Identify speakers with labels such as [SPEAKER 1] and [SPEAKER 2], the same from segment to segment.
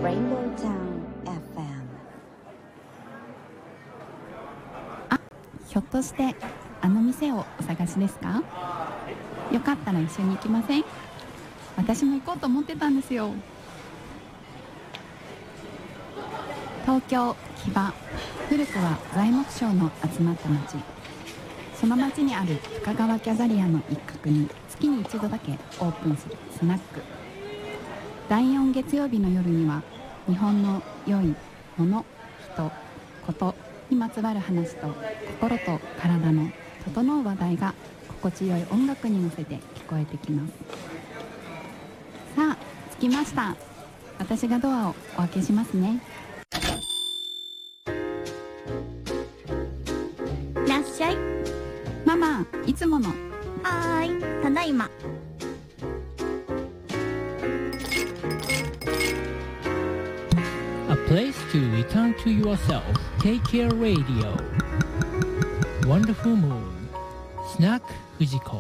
[SPEAKER 1] Rainbow Town FM。
[SPEAKER 2] ひょっとしてあの店をお探しですか？よかったら一緒に行きません？私も行こうと思ってたんですよ。東京木場、古くは材木商の集まった町。その町にある深川キャザリアの一角に月に一度だけオープンするスナック。第4月曜日の夜には日本の良いもの、人、ことにまつわる話と心と体の整う話題が心地よい音楽に乗せて聞こえてきます。さあ着きました。私がドアをお開けしますね。
[SPEAKER 3] いらっしゃい。
[SPEAKER 2] ママ、いつもの。
[SPEAKER 3] はーい、ただいま。
[SPEAKER 4] A place to return to yourself. Take care radio. Wonderful moon. Snack Fujiko.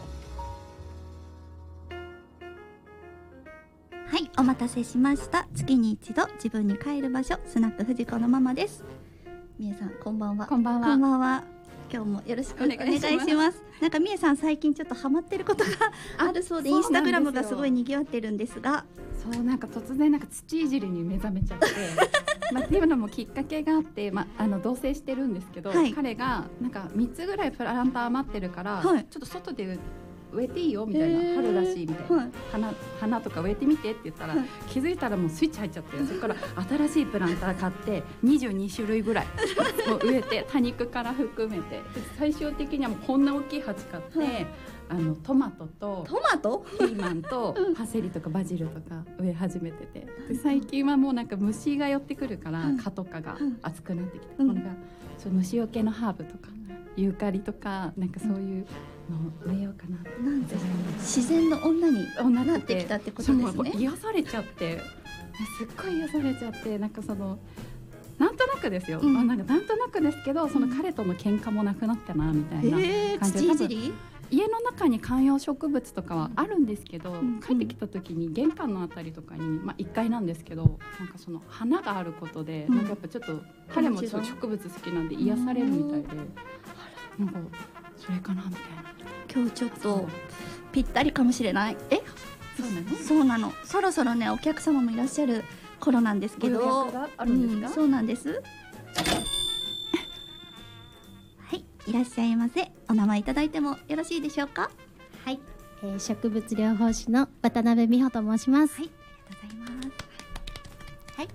[SPEAKER 3] はい、お待たせしました。月に一度自分に帰る場所、スナック藤子のママです。みえさん、こんばんは。
[SPEAKER 2] こんばんは。
[SPEAKER 3] こんばんは。今日もよろしくお願いします。なんかみえさん最近ちょっとハマってることがあるそうで、インスタグラムがすごい賑わってるんですが、
[SPEAKER 2] そうなんか突然なんか土いじりに目覚めちゃってっていうのもきっかけがあって、同棲してるんですけど、
[SPEAKER 3] はい、
[SPEAKER 2] 彼がなんか3つぐらいプランター余ってるから、
[SPEAKER 3] はい、
[SPEAKER 2] ちょっと外で植えていいよみたいな、春だしみたいな、はい、花とか植えてみてって言ったら、はい、気づいたらもうスイッチ入っちゃって、それから新しいプランター買って22種類ぐらいもう植えて、多肉から含めて、最終的にはもうこんな大きい鉢買って、はい、トマトとピーマンとパセリとかバジルとか植え始めてて、で最近はもうなんか虫が寄ってくるから、蚊とかが熱くなってきて、なんか虫よけのハーブとかユーカリとかなんかそういうの植えようかなって。
[SPEAKER 3] なんて自然の女になってきたってことですね。
[SPEAKER 2] 癒されちゃって、すっごい癒されちゃって、なんかそのなんとなくですよ、なんとなくですけど、その彼との喧嘩もなくなったなみたいな感じで、
[SPEAKER 3] 土いじり
[SPEAKER 2] 家の中に観葉植物とかはあるんですけど、帰ってきた時に玄関のあたりとかに、1階なんですけど、なんかその花があることで、なんかやっぱちょっと彼も植物好きなんで癒されるみたいで、なんかそれかなみたいな。
[SPEAKER 3] 今日ちょっとぴったりかもしれない。そうなの。そろそろね、お客様もいらっしゃる頃なんですけど、
[SPEAKER 2] あるんですか？
[SPEAKER 3] そうなんです。はい、いらっしゃいませ。お名前いただいてもよろしいでしょうか？
[SPEAKER 5] はい、植物療法士の渡辺美穂と申します。
[SPEAKER 3] はい、ありがとうございます。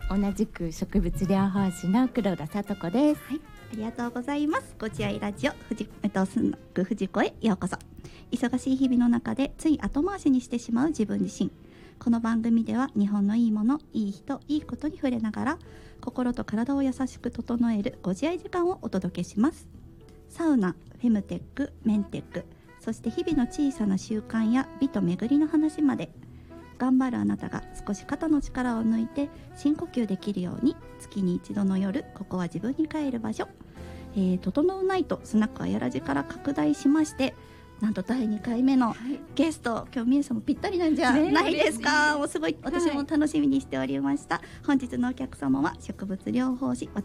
[SPEAKER 6] はい、同じく植物療法士の黒田聡子です。
[SPEAKER 3] はい、ありがとうございます。ご自愛ラジオスナック藤子へようこそ。忙しい日々の中でつい後回しにしてしまう自分自身。この番組では日本のいいもの、いい人、いいことに触れながら、心と体を優しく整えるご自愛時間をお届けします。サウナ、フェムテック、メンテック、そして日々の小さな習慣や美と巡りの話まで、頑張るあなたが少し肩の力を抜いて深呼吸できるように、月に一度の夜、ここは自分に帰る場所、整うナイトスナックあやらじから拡大しまして、なんと第2回目のゲスト、今日みえさんもぴったりなんじゃないですか。もうすごい私も楽しみにしておりました。本日のお客様は植物療法士渡